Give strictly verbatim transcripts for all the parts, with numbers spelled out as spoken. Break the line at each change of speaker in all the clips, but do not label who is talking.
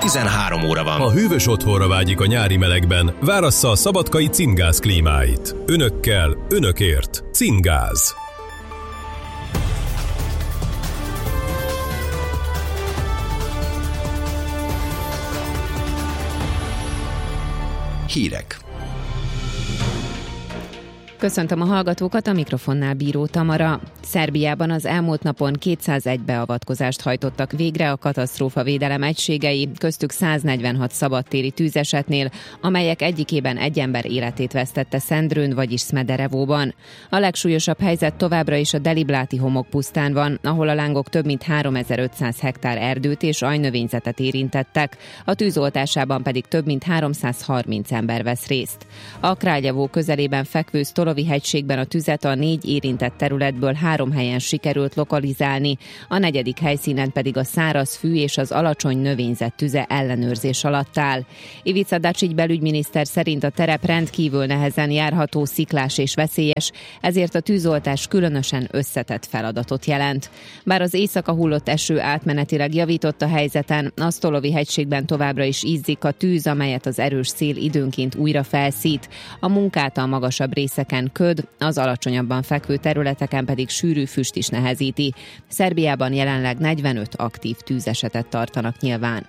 tizenhárom óra van.
Ha hűvös otthonra vágyik a nyári melegben, várassza a szabadkai Cimgáz klímáit. Önökkel, önökért. Cimgáz.
Hírek.
Köszöntöm a hallgatókat, a mikrofonnál Bíró Tamara. Szerbiában az elmúlt napon kétszázegy beavatkozást hajtottak végre a katasztrófavédelem egységei, köztük száznegyvenhat szabadtéri tűzesetnél, amelyek egyikében egy ember életét vesztette Szendrőn, vagyis Smederevóban. A legsúlyosabb helyzet továbbra is a Delibláti homokpusztán van, ahol a lángok több mint háromezer-ötszáz hektár erdőt és ajnövényzetet érintettek, a tűzoltásában pedig több mint háromszázharminc ember vesz részt. A Králjevó közelében fekvő Stolovi-hegységben a tüzet a négy érintett területből három helyen sikerült lokalizálni, a negyedik helyszínen pedig a száraz fű és az alacsony növényzet tüze ellenőrzés alatt áll. Ivica Dačić belügyminiszter szerint a terep rendkívül nehezen járható, sziklás és veszélyes, ezért a tűzoltás különösen összetett feladatot jelent. Bár az éjszaka hullott eső átmenetileg javított a helyzeten, a Stolovi-hegységben továbbra is izzik a tűz, amelyet az erős szél időnként újra felszít. A munkát a magasabb részeken köd, az alacsonyabban fekvő területeken pedig sűrű füst is nehezíti. Szerbiában jelenleg negyvenöt aktív tűzesetet tartanak nyilván.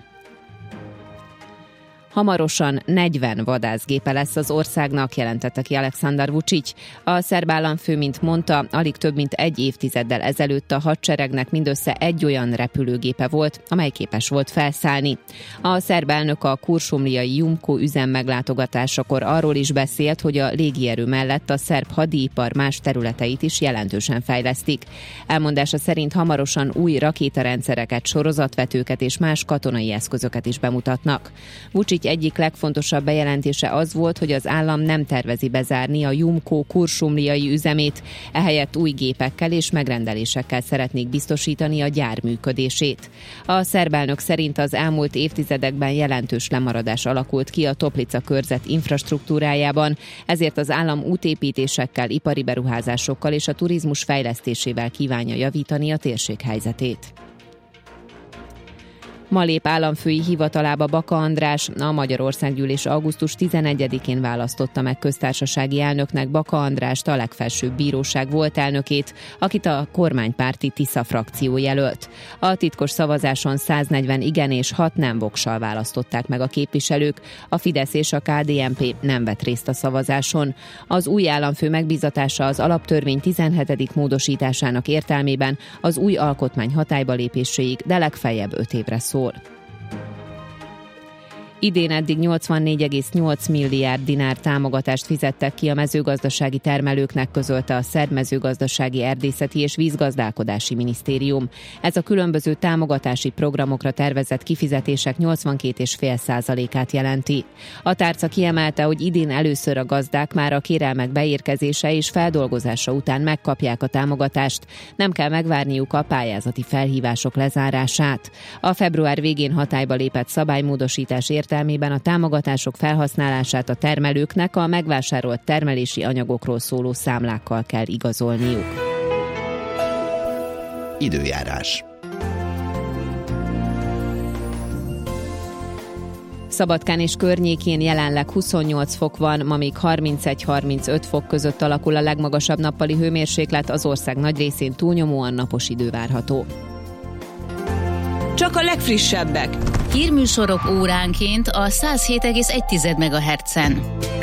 Hamarosan negyven vadászgépe lesz az országnak, jelentette ki Aleksandar Vučić. A szerb államfő, mint mondta, alig több mint egy évtizeddel ezelőtt a hadseregnek mindössze egy olyan repülőgépe volt, amely képes volt felszállni. A szerb elnök a kursumliai Jumko üzem meglátogatásakor arról is beszélt, hogy a légierő mellett a szerb hadipar más területeit is jelentősen fejlesztik. Elmondása szerint hamarosan új rakétarendszereket, sorozatvetőket és más katonai eszközöket is bemutatnak. Vučić egyik legfontosabb bejelentése az volt, hogy az állam nem tervezi bezárni a Jumko kursumliai üzemét, ehelyett új gépekkel és megrendelésekkel szeretnék biztosítani a gyár működését. A szerb elnök szerint az elmúlt évtizedekben jelentős lemaradás alakult ki a Toplica körzet infrastruktúrájában, ezért az állam útépítésekkel, ipari beruházásokkal és a turizmus fejlesztésével kívánja javítani a térség helyzetét. Ma lép államfői hivatalába Baka András. A Magyarországgyűlés augusztus tizenegyedikén választotta meg köztársasági elnöknek Baka Andrást, a legfelsőbb bíróság volt elnökét, akit a kormánypárti Tisza frakció jelölt. A titkos szavazáson száznegyven igen és hat nem voksal választották meg a képviselők, a Fidesz és a ká dé en pé nem vett részt a szavazáson. Az új államfő megbízatása az alaptörvény tizenhetedik módosításának értelmében az új alkotmány hatályba lépéséig, de legfeljebb öt évre szól. Idén eddig nyolcvannégy egész nyolc milliárd dinár támogatást fizettek ki a mezőgazdasági termelőknek, közölte a szerb mezőgazdasági, erdészeti és vízgazdálkodási minisztérium. Ez a különböző támogatási programokra tervezett kifizetések nyolcvankét egész öt százalékát jelenti. A tárca kiemelte, hogy idén először a gazdák már a kérelmek beérkezése és feldolgozása után megkapják a támogatást, nem kell megvárniuk a pályázati felhívások lezárását. A február végén hatályba lépett szabálymódosítás értelmében a támogatások felhasználását a termelőknek a megvásárolt termelési anyagokról szóló számlákkal kell igazolniuk.
Időjárás.
Szabadkán és környékén jelenleg huszonnyolc fok van, ma még harmincegy-harmincöt fok között alakul a legmagasabb nappali hőmérséklet, az ország nagy részén túlnyomóan napos idő várható.
Csak a legfrissebbek.
Hírműsorok óránként a száz hét egész egy megahertzen.